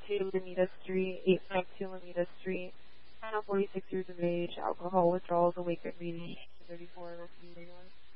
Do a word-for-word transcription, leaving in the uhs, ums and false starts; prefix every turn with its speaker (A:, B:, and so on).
A: two Lameda Street, eight five two Lameda Street. I'm forty-six years of age, alcohol withdrawals, awake at meeting, thirty-four, anyone.